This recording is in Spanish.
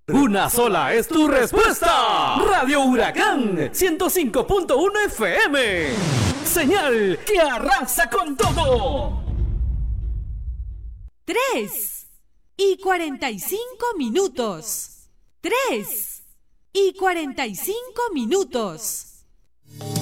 Una sola es tu respuesta. Radio Huracán 105.1 FM. Señal que arrasa con todo. 3:45. 3:45.